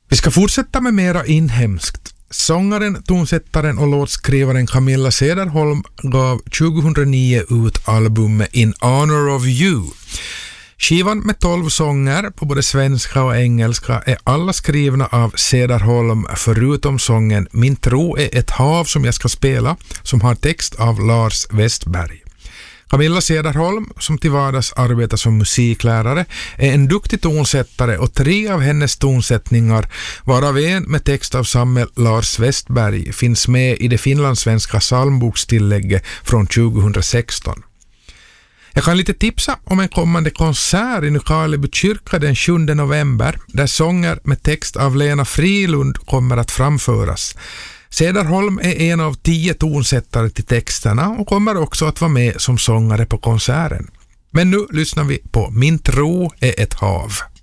Vi ska fortsätta med mera inhemskt. Sångaren, tonsättaren och låtskrivaren Camilla Cederholm gav 2009 ut albumet In Honor of You. Skivan med 12 sånger på både svenska och engelska är alla skrivna av Cederholm förutom sången Min tro är ett hav som jag ska spela, som har text av Lars Westberg. Camilla Cederholm, som till vardags arbetar som musiklärare, är en duktig tonsättare och 3 av hennes tonsättningar, varav en med text av samme Lars Westberg, finns med i det finlandssvenska psalmbokstillägget från 2016. Jag kan lite tipsa om en kommande konsert i Nykarleby kyrka den 7 november där sånger med text av Lena Frilund kommer att framföras. Cederholm är en av 10 tonsättare till texterna och kommer också att vara med som sångare på konserten. Men nu lyssnar vi på Min tro är ett hav.